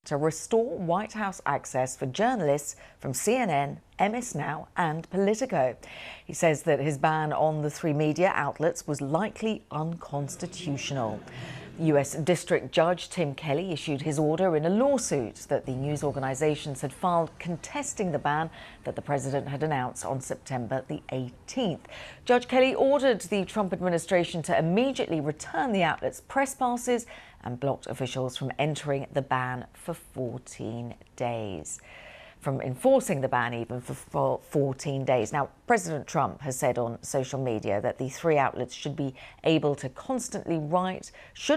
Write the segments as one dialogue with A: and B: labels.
A: to restore White House access for journalists from CNN, MS Now and Politico. He says that his ban on the three media outlets was likely unconstitutional. US District Judge Tim Kelly issued his order in a lawsuit that the news organisations had filed contesting the ban that the president had announced on September the 18th. Judge Kelly ordered the Trump administration to immediately return the outlets' press passes and blocked officials from entering the ban for 14 days. From enforcing the ban even for 14 days. Now, President Trump has said on social media that the three outlets should not be able to constantly write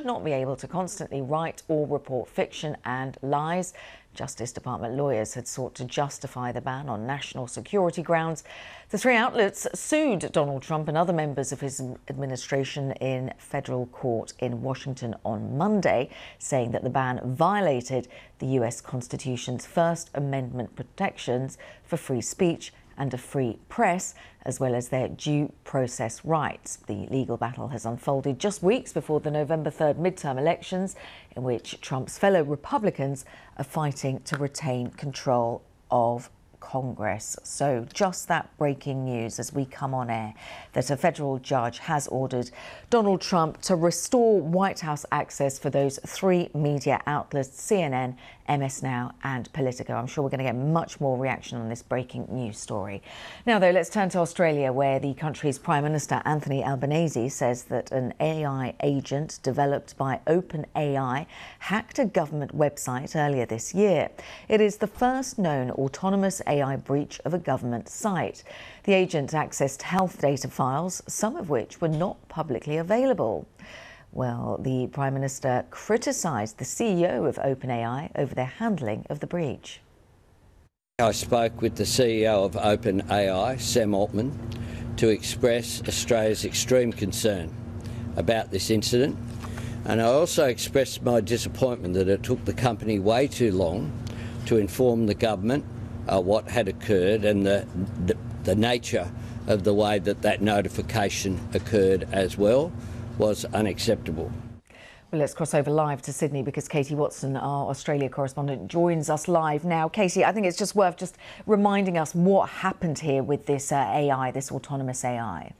A: or report fiction and lies. Justice Department lawyers had sought to justify the ban on national security grounds. The three outlets sued Donald Trump and other members of his administration in federal court in Washington on Monday, saying that the ban violated the US Constitution's First Amendment protections for free speech and a free press, as well as their due process rights. The legal battle has unfolded just weeks before the November 3rd midterm elections, in which Trump's fellow Republicans are fighting to retain control of Congress. So just that breaking news as we come on air, that a federal judge has ordered Donald Trump to restore White House access for those three media outlets, CNN, MS Now and Politico. I'm sure we're going to get much more reaction on this breaking news story. Now, though, let's turn to Australia, where the country's Prime Minister Anthony Albanese says that an AI agent developed by OpenAI hacked a government website earlier this year. It is the first known autonomous AI breach of a government site. The agent accessed health data files, some of which were not publicly available. Well, the Prime Minister criticised the CEO of OpenAI over their handling of the breach.
B: I spoke with the CEO of OpenAI, Sam Altman, to express Australia's extreme concern about this incident, and I also expressed my disappointment that it took the company way too long to inform the government what had occurred and the nature of the way that notification occurred as well was unacceptable.
A: Well, let's cross over live to Sydney because Katie Watson, our Australia correspondent, joins us live now. Katie, I think it's just worth just reminding us what happened here with this AI, this autonomous AI.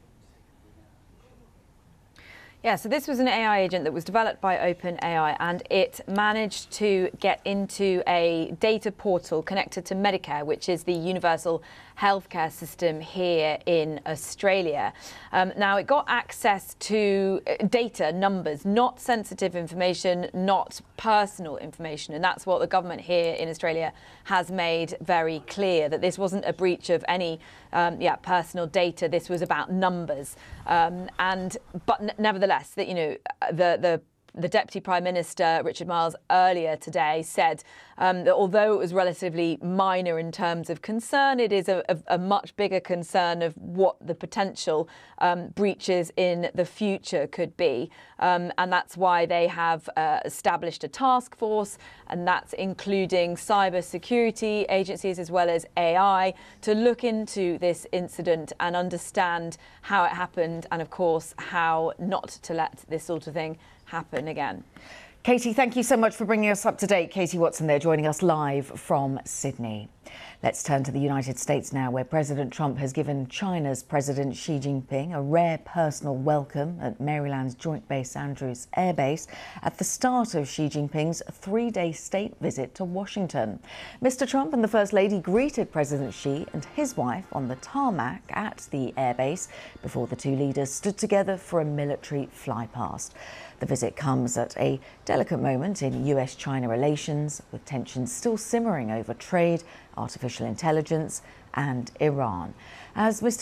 C: Yeah, so this was an AI agent that was developed by OpenAI, and it managed to get into a data portal connected to Medicare, which is the universal healthcare system here in Australia. Now, it got access to data, numbers, not sensitive information, not personal information. And that's what the government here in Australia has made very clear, that this wasn't a breach of any personal data. This was about numbers. But nevertheless, that, you know, the Deputy Prime Minister, Richard Marles, earlier today said that although it was relatively minor in terms of concern, it is a much bigger concern of what the potential breaches in the future could be. And that's why they have established a task force, and that's including cyber security agencies as well as AI, to look into this incident and understand how it happened and, of course, how not to let this sort of thing happen again.
A: Katie, thank you so much for bringing us up to date. Katie Watson there, joining us live from Sydney. Let's turn to the United States now, where President Trump has given China's President Xi Jinping a rare personal welcome at Maryland's Joint Base Andrews Air Base at the start of Xi Jinping's three-day state visit to Washington. Mr. Trump and the First Lady greeted President Xi and his wife on the tarmac at the airbase before the two leaders stood together for a military flypast. The visit comes at a delicate moment in US-China relations, with tensions still simmering over trade, artificial intelligence and Iran. As Mr.